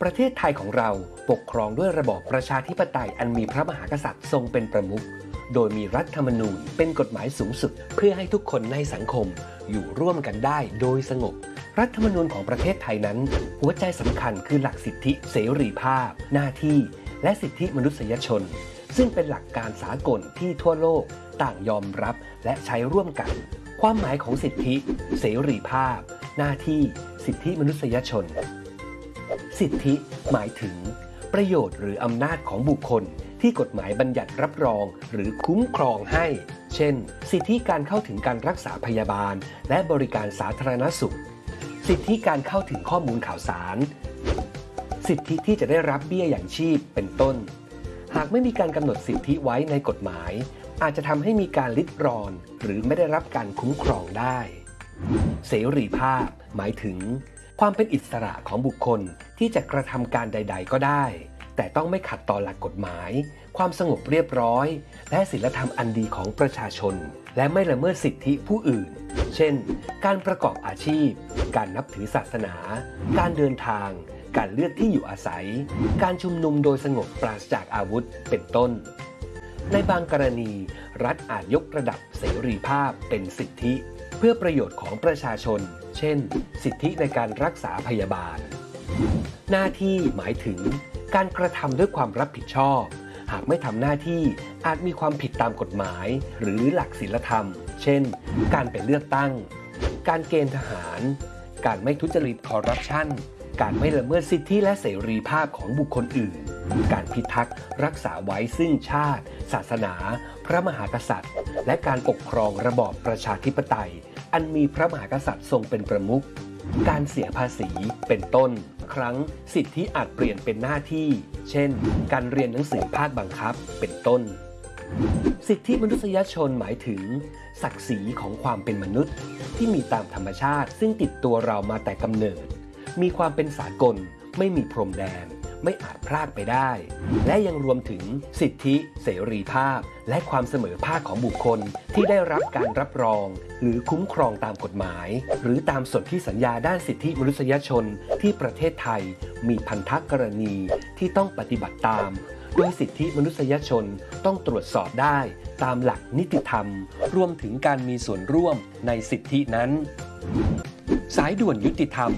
ประเทศไทยของเราปกครองด้วยระบอบประชาธิปไตยอันมีพระมหากษัตริย์ทรงเป็นประมุขโดยมีรัฐธรรมนูญเป็นกฎหมายสูงสุดเพื่อให้ทุกคนในสังคมอยู่ร่วมกันได้โดยสงบรัฐธรรมนูญของประเทศไทยนั้นหัวใจสำคัญคือหลักสิทธิเสรีภาพหน้าที่และสิทธิมนุษยชนซึ่งเป็นหลักการสากลที่ทั่วโลกต่างยอมรับและใช้ร่วมกันความหมายของสิทธิเสรีภาพหน้าที่สิทธิมนุษยชนสิทธิหมายถึงประโยชน์หรืออำนาจของบุคคลที่กฎหมายบัญญัติรับรองหรือคุ้มครองให้เช่นสิทธิการเข้าถึงการรักษาพยาบาลและบริการสาธารณสุขสิทธิการเข้าถึงข้อมูลข่าวสารสิทธิที่จะได้รับเบี้ยอย่างชีพเป็นต้นหากไม่มีการกำหนดสิทธิไว้ในกฎหมายอาจจะทำให้มีการริดรอนหรือไม่ได้รับการคุ้มครองได้เสรีภาพหมายถึงความเป็นอิสระของบุคคลที่จะกระทำการใดๆก็ได้แต่ต้องไม่ขัดต่อหลักกฎหมายความสงบเรียบร้อยและศีลธรรมอันดีของประชาชนและไม่ละเมิดสิทธิผู้อื่นเช่นการประกอบอาชีพการนับถือศาสนาการเดินทางการเลือกที่อยู่อาศัยการชุมนุมโดยสงบปราศจากอาวุธเป็นต้นในบางกรณีรัฐอาจยกระดับเสรีภาพเป็นสิทธิเพื่อประโยชน์ของประชาชนเช่นสิทธิในการรักษาพยาบาลหน้าที่หมายถึงการกระทำด้วยความรับผิดชอบหากไม่ทำหน้าที่อาจมีความผิดตามกฎหมายหรือหลักศีลธรรมเช่นการไปเลือกตั้งการเกณฑ์ทหารการไม่ทุจริตคอร์รัปชันการไม่ละเมิดสิทธิและเสรีภาพของบุคคลอื่นการพิทักษ์รักษาไว้ซึ่งชาติศาสนาพระมหากษัตริย์และการปกครองระบอบประชาธิปไตยอันมีพระมหากษัตริย์ทรงเป็นประมุขการเสียภาษีเป็นต้นครั้งสิทธิอาจเปลี่ยนเป็นหน้าที่เช่นการเรียนหนังสือภาคบังคับเป็นต้นสิทธิมนุษยชนหมายถึงศักดิ์ศรีของความเป็นมนุษย์ที่มีตามธรรมชาติซึ่งติดตัวเรามาแต่กำเนิดมีความเป็นสากลไม่มีพรมแดนไม่อาจพรากไปได้และยังรวมถึงสิทธิเสรีภาพและความเสมอภาคของบุคคลที่ได้รับการรับรองหรือคุ้มครองตามกฎหมายหรือตามสนธิสัญญาด้านสิทธิมนุษยชนที่ประเทศไทยมีพันธกรณีที่ต้องปฏิบัติตามโดยสิทธิมนุษยชนต้องตรวจสอบได้ตามหลักนิติธรรมรวมถึงการมีส่วนร่วมในสิทธินั้นสายด่วนยุติธรรม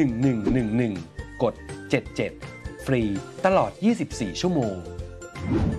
1111กด77ฟรีตลอด24ชั่วโมง